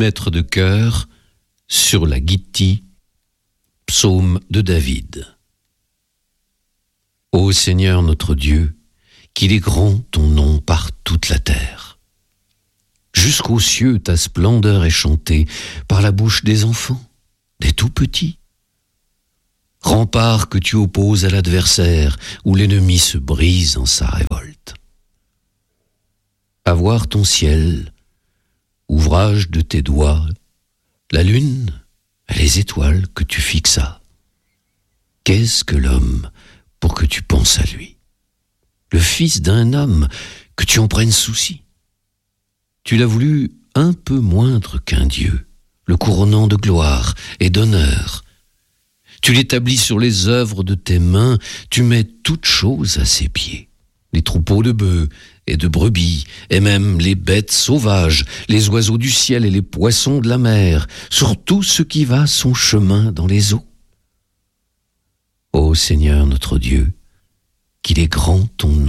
maître de chœur sur la Gittith, psaume de David. Ô Seigneur notre Dieu, qu'il est grand ton nom par toute la terre. Jusqu'aux cieux ta splendeur est chantée par la bouche des enfants, des tout petits. Rempart que tu opposes à l'adversaire, où l'ennemi se brise en sa révolte. À voir ton ciel, ouvrage de tes doigts, la lune et les étoiles que tu fixas. Qu'est-ce que l'homme pour que tu penses à lui? Le fils d'un homme que tu en prennes souci. Tu l'as voulu un peu moindre qu'un Dieu, le couronnant de gloire et d'honneur. Tu l'établis sur les œuvres de tes mains, tu mets toutes choses à ses pieds. Les troupeaux de bœufs et de brebis, et même les bêtes sauvages, les oiseaux du ciel et les poissons de la mer, sur tout ce qui va son chemin dans les eaux. Ô Seigneur notre Dieu, qu'il est grand ton nom